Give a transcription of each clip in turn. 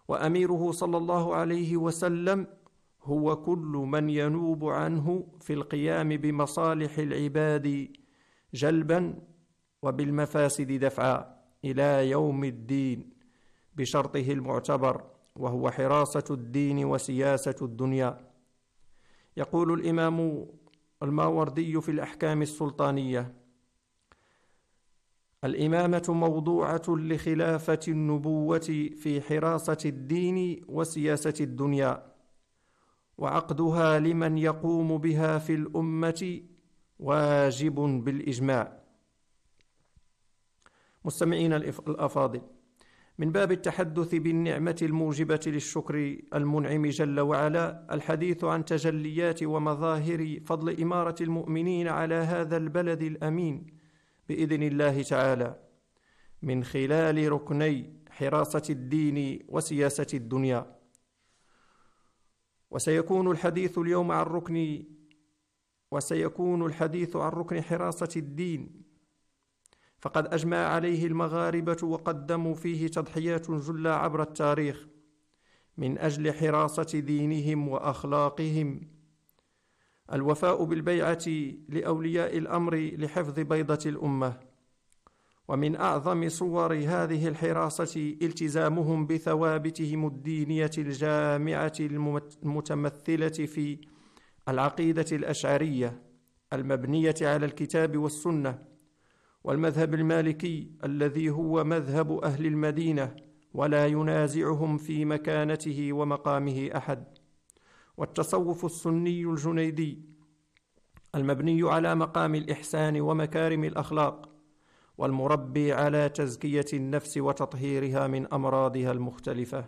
وأميره صلى الله عليه وسلم هو كل من ينوب عنه في القيام بمصالح العباد جلبا وبالمفاسد دفعا إلى يوم الدين بشرطه المعتبر، وهو حراسة الدين وسياسة الدنيا. يقول الإمام الماوردي في الأحكام السلطانية: الإمامة موضوعة لخلافة النبوة في حراسة الدين وسياسة الدنيا، وعقدها لمن يقوم بها في الأمة واجب بالإجماع. مستمعين الأفاضل، من باب التحدث بالنعمة الموجبة للشكر المنعم جل وعلا، الحديث عن تجليات ومظاهر فضل إمارة المؤمنين على هذا البلد الأمين بإذن الله تعالى من خلال ركني حراسة الدين وسياسة الدنيا. وسيكون الحديث عن ركن حراسة الدين، فقد أجمع عليه المغاربة وقدموا فيه تضحيات جلة عبر التاريخ من أجل حراسة دينهم وأخلاقهم. الوفاء بالبيعة لأولياء الأمر لحفظ بيضة الأمة، ومن أعظم صور هذه الحراسة التزامهم بثوابتهم الدينية الجامعة المتمثلة في العقيدة الأشعرية المبنية على الكتاب والسنة، والمذهب المالكي الذي هو مذهب أهل المدينة ولا ينازعهم في مكانته ومقامه أحد، والتصوف السني الجنيدي المبني على مقام الإحسان ومكارم الأخلاق، والمربي على تزكية النفس وتطهيرها من أمراضها المختلفة.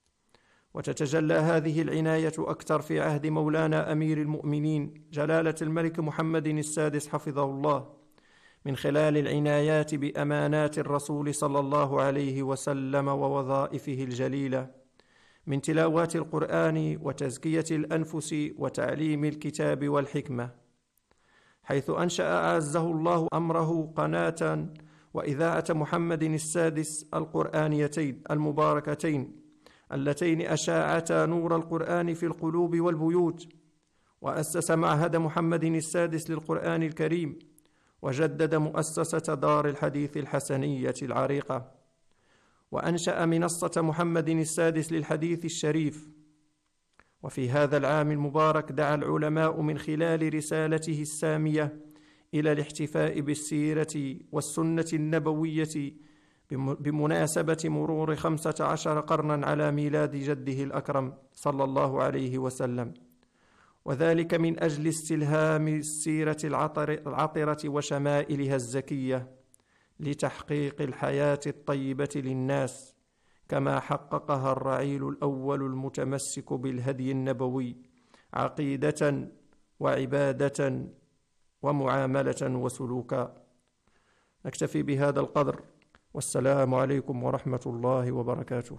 وتتجلى هذه العناية أكثر في عهد مولانا أمير المؤمنين جلالة الملك محمد السادس حفظه الله، من خلال العنايات بأمانات الرسول صلى الله عليه وسلم ووظائفه الجليلة من تلاوات القرآن وتزكية الأنفس وتعليم الكتاب والحكمة، حيث أنشأ أعزه الله أمره قناة وإذاعة محمد السادس القرآنيتين المباركتين اللتين أشاعتا نور القرآن في القلوب والبيوت، وأسس معهد محمد السادس للقرآن الكريم، وجدد مؤسسة دار الحديث الحسنية العريقة، وأنشأ منصة محمد السادس للحديث الشريف. وفي هذا العام المبارك دعا العلماء من خلال رسالته السامية إلى الاحتفاء بالسيرة والسنة النبوية بمناسبة مرور 15 قرنا على ميلاد جده الأكرم صلى الله عليه وسلم، وذلك من أجل استلهام السيرة العطرة وشمائلها الزكية لتحقيق الحياة الطيبة للناس، كما حققها الرعيل الأول المتمسك بالهدي النبوي عقيدة وعبادة ومعاملة وسلوكا. نكتفي بهذا القدر، والسلام عليكم ورحمة الله وبركاته.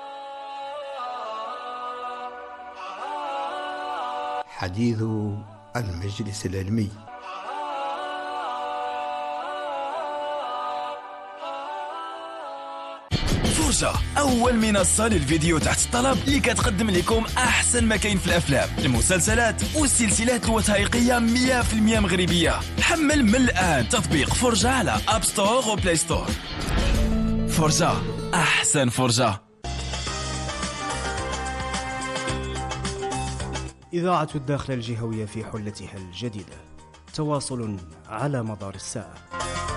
حديث المجلس العلمي. فرجة، أول منصة للفيديو تحت الطلب اللي كتقدم لكم أحسن ما كاين في الأفلام، المسلسلات والسلسلات الوثائقية 100% مغربية. حمل من الآن تطبيق فرجة على أب ستور وبلاي ستور. فرجة، أحسن فرجة. إذاعة الداخل الجهوية في حلتها الجديدة، تواصل على مدار الساعة.